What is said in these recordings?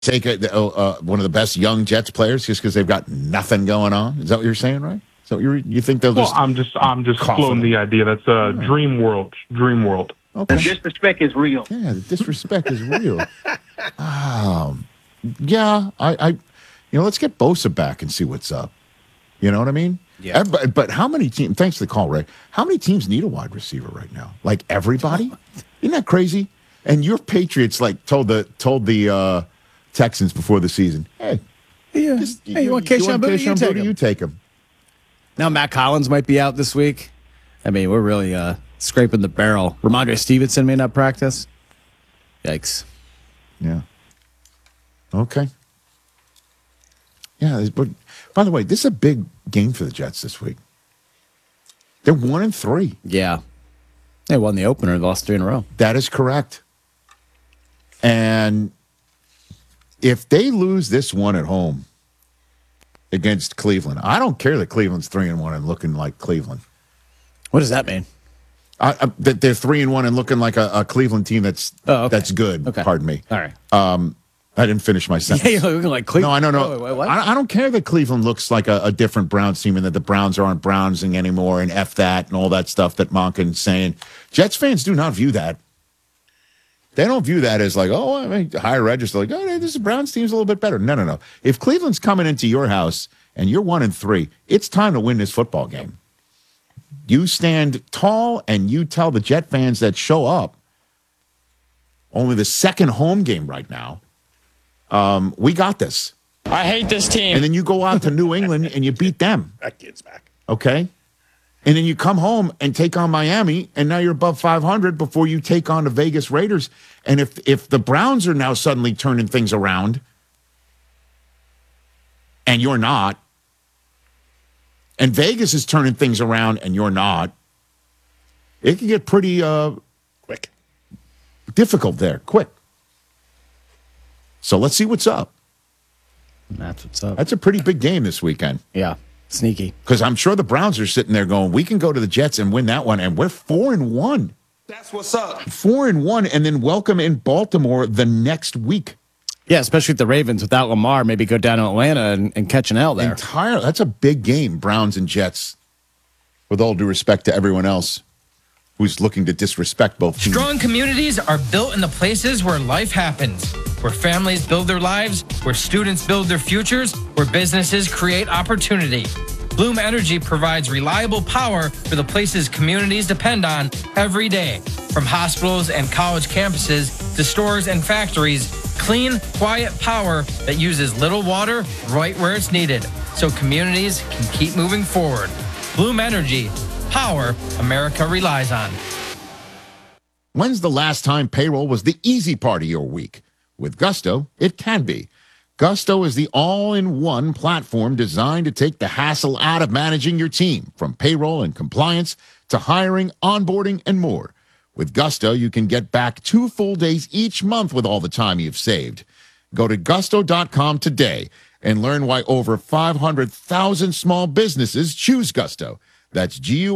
take one of the best young Jets players just because they've got nothing going on? Is that what you're saying, right? So you think they'll just? Well, I'm just floating the idea. That's a dream world. Dream world. Okay. The disrespect is real. Yeah, the disrespect is real. Yeah, I let's get Bosa back and see what's up. You know what I mean? Yeah. But how many teams? Thanks for the call, Ray. How many teams need a wide receiver right now? Like everybody? Isn't that crazy? And your Patriots told the Texans before the season, hey, you want Kayshon Boutte? You take him. Now Matt Collins might be out this week. I mean, we're really scraping the barrel. Ramondre Stevenson may not practice. Yikes. Yeah. Okay. Yeah, but by the way, this is a big game for the Jets this week. They're 1-3. Yeah. They won the opener, lost 3 in a row. That is correct. And if they lose this one at home against Cleveland, I don't care that Cleveland's 3-1 and looking like Cleveland. What does that mean? That they're 3-1 and looking like a Cleveland team that's good. Okay. Pardon me. All right. I didn't finish my sentence. Yeah, you're looking like Cleveland. No, I don't know. Wait, what? I don't care that Cleveland looks like a different Browns team and that the Browns aren't Brownsing anymore and F that and all that stuff that Monken's saying. Jets fans do not view that. They don't view that as higher register. Like, this Browns team's a little bit better. No. If Cleveland's coming into your house and you're 1-3, it's time to win this football game. You stand tall and you tell the Jet fans that show up, only the second home game right now, we got this. I hate this team. And then you go out to New England and you beat them. That kid's back. Okay? And then you come home and take on Miami, and now you're above 500 before you take on the Vegas Raiders. And if the Browns are now suddenly turning things around, and you're not, and Vegas is turning things around and you're not, it can get pretty quick, difficult there, quick. So let's see what's up. That's what's up. That's a pretty big game this weekend. Yeah, sneaky. Because I'm sure the Browns are sitting there going, we can go to the Jets and win that one, and we're 4-1. That's what's up. 4-1, and then welcome in Baltimore the next week. Yeah, especially with the Ravens without Lamar, maybe go down to Atlanta and catch an L there. That's a big game, Browns and Jets. With all due respect to everyone else who's looking to disrespect both teams. Strong communities are built in the places where life happens, where families build their lives, where students build their futures, where businesses create opportunity. Bloom Energy provides reliable power for the places communities depend on every day. From hospitals and college campuses to stores and factories, clean, quiet power that uses little water right where it's needed, so communities can keep moving forward. Bloom Energy, power America relies on. When's the last time payroll was the easy part of your week? With Gusto, it can be. Gusto is the all-in-one platform designed to take the hassle out of managing your team, from payroll and compliance to hiring, onboarding, and more. With Gusto, you can get back 2 full days each month with all the time you've saved. Go to gusto.com today and learn why over 500,000 small businesses choose Gusto. That's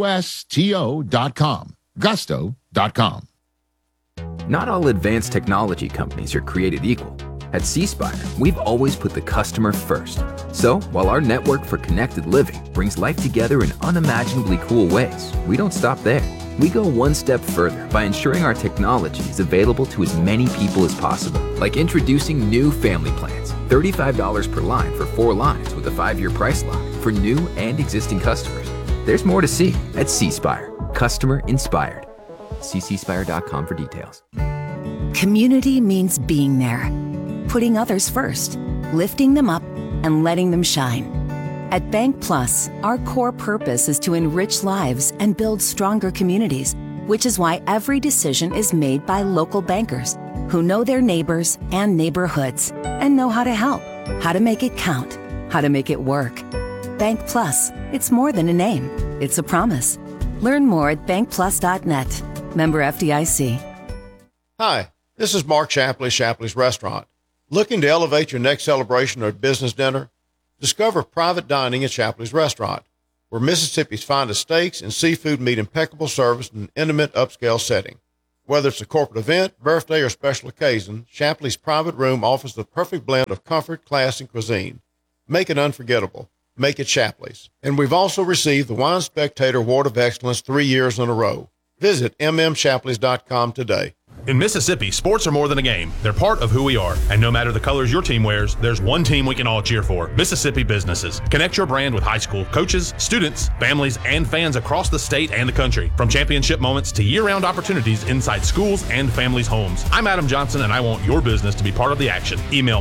GUSTO.com. Gusto.com. Not all advanced technology companies are created equal. At C-Spire, we've always put the customer first. So, while our network for connected living brings life together in unimaginably cool ways, we don't stop there. We go one step further by ensuring our technology is available to as many people as possible, like introducing new family plans. $35 per line for 4 lines with a 5-year price lock for new and existing customers. There's more to see at C-Spire. Customer inspired. See cspire.com for details. Community means being there, putting others first, lifting them up, and letting them shine. At Bank Plus, our core purpose is to enrich lives and build stronger communities, which is why every decision is made by local bankers who know their neighbors and neighborhoods and know how to help, how to make it count, how to make it work. Bank Plus, it's more than a name, it's a promise. Learn more at bankplus.net. Member FDIC. Hi, this is Mark Shapley, Shapley's Restaurant. Looking to elevate your next celebration or business dinner? Discover private dining at Shapley's Restaurant, where Mississippi's finest steaks and seafood meet impeccable service in an intimate, upscale setting. Whether it's a corporate event, birthday, or special occasion, Shapley's private room offers the perfect blend of comfort, class, and cuisine. Make it unforgettable. Make it Shapley's. And we've also received the Wine Spectator Award of Excellence 3 years in a row. Visit mmshapleys.com today. In Mississippi, sports are more than a game. They're part of who we are. And no matter the colors your team wears, there's one team we can all cheer for. Mississippi businesses. Connect your brand with high school coaches, students, families, and fans across the state and the country. From championship moments to year-round opportunities inside schools and families' homes. I'm Adam Johnson, and I want your business to be part of the action. Email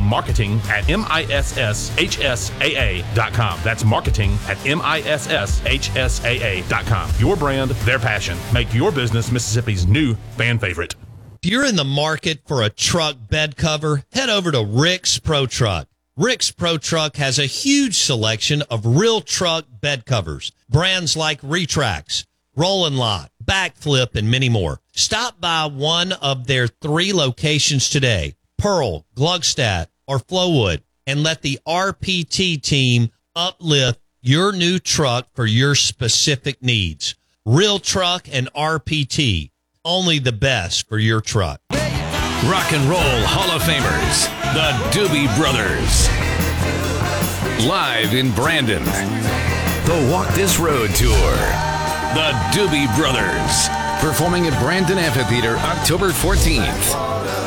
marketing@misshsaa.com. That's marketing@misshsaa.com. Your brand, their passion. Make your business Mississippi's new fan favorite. If you're in the market for a truck bed cover, head over to Rick's Pro Truck. Rick's Pro Truck has a huge selection of real truck bed covers. Brands like Retrax, Roll and Lock, Backflip, and many more. Stop by one of their 3 locations today, Pearl, Gluckstadt, or Flowood, and let the RPT team uplift your new truck for your specific needs. Real Truck and RPT. Only the best for your truck. Rock and Roll Hall of Famers, the Doobie Brothers. Live in Brandon. The Walk This Road Tour. The Doobie Brothers. Performing at Brandon Amphitheater October 14th.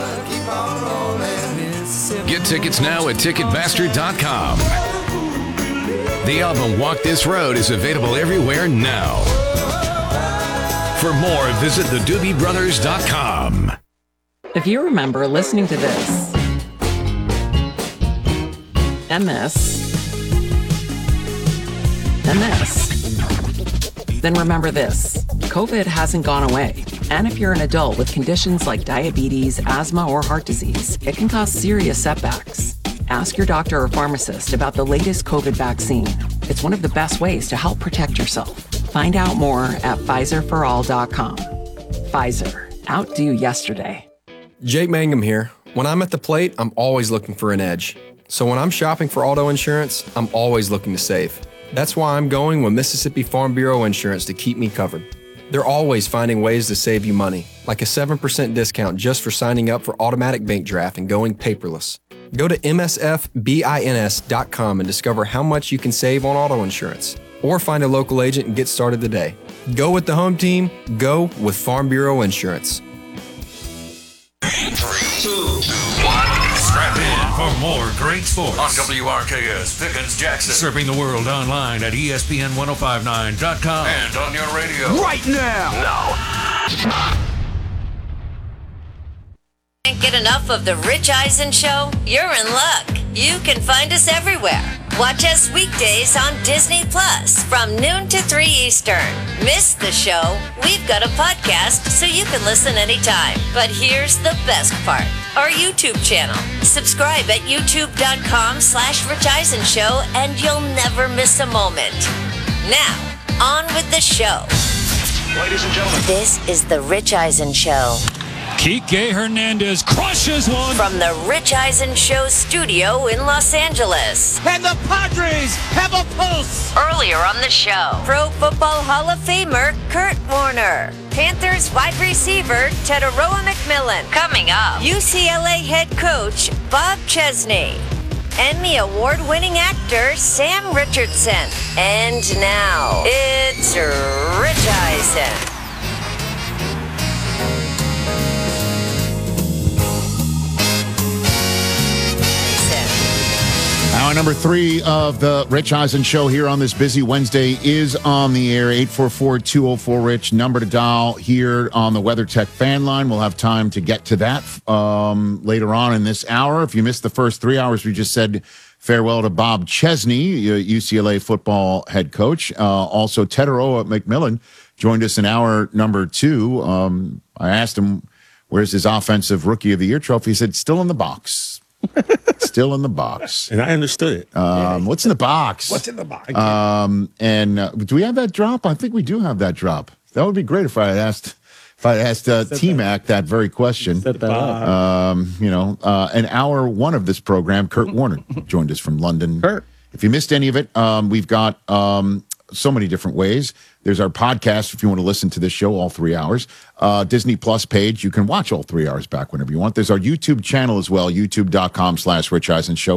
Get tickets now at Ticketmaster.com. The album Walk This Road is available everywhere now. For more, visit thedoobiebrothers.com. If you remember listening to this, and this, then remember this. COVID hasn't gone away. And if you're an adult with conditions like diabetes, asthma, or heart disease, it can cause serious setbacks. Ask your doctor or pharmacist about the latest COVID vaccine. It's one of the best ways to help protect yourself. Find out more at PfizerForAll.com. Pfizer. Outdo yesterday. Jake Mangum here. When I'm at the plate, I'm always looking for an edge. So when I'm shopping for auto insurance, I'm always looking to save. That's why I'm going with Mississippi Farm Bureau Insurance to keep me covered. They're always finding ways to save you money, like a 7% discount just for signing up for automatic bank draft and going paperless. Go to msfbins.com and discover how much you can save on auto insurance. Or find a local agent and get started today. Go with the home team. Go with Farm Bureau Insurance. 3, 2, 1. Strap in for more great sports on WRKS Pickens Jackson. Serving the world online at ESPN1059.com and on your radio right now. Can't get enough of the Rich Eisen Show? You're in luck. You can find us everywhere. Watch us weekdays on Disney Plus from noon to 3 Eastern. Miss the show? We've got a podcast so you can listen anytime. But here's the best part. Our YouTube channel. Subscribe at youtube.com/Rich Eisen Show and you'll never miss a moment. Now, on with the show. Ladies and gentlemen. This is the Rich Eisen Show. Kike Hernandez crushes one. From the Rich Eisen Show studio in Los Angeles. And the Padres have a pulse. Earlier on the show, Pro Football Hall of Famer Kurt Warner. Panthers wide receiver Teteroa McMillan. Coming up, UCLA head coach Bob Chesney. Emmy Award-winning actor Sam Richardson. And now, it's Rich Eisen. Hour number 3 of the Rich Eisen Show here on this busy Wednesday is on the air. 844-204-RICH, number to dial here on the WeatherTech fan line. We'll have time to get to that later on in this hour. If you missed the first 3 hours, we just said farewell to Bob Chesney, UCLA football head coach. Also, Teteroa McMillan joined us in hour number 2. I asked him, where's his offensive rookie of the year trophy? He said, still in the box. Still in the box. And I understood it. What's in the box? What's in the box? Do we have that drop? I think we do have that drop. That would be great if I had asked T-Mac that very question. Set that up. In hour 1 of this program, Kurt Warner joined us from London. Kurt. If you missed any of it, we've got so many different ways. There's our podcast if you want to listen to this show all 3 hours. Disney Plus page, you can watch all 3 hours back whenever you want. There's our YouTube channel as well, youtube.com/Rich Eisen Show.